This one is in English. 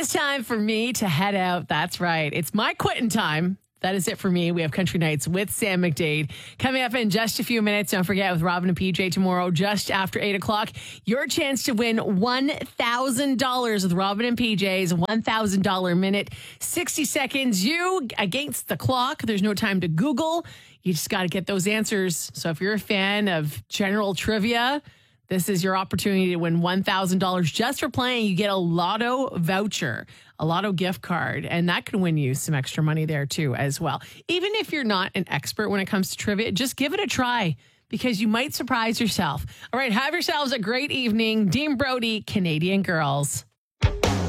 is time for me to head out. That's right. It's my quitting time. That is it for me. We have Country Nights with Sam McDade coming up in just a few minutes. Don't forget, with Robin and PJ tomorrow, just after 8 o'clock, your chance to win $1,000 with Robin and PJ's $1,000 minute. 60 seconds, you against the clock. There's no time to Google. You just got to get those answers. So if you're a fan of general trivia, this is your opportunity to win $1,000 just for playing. You get a Lotto voucher, a Lotto gift card, and that can win you some extra money there too as well. Even if you're not an expert when it comes to trivia, just give it a try because you might surprise yourself. All right, have yourselves a great evening. Dean Brody, Canadian Girls.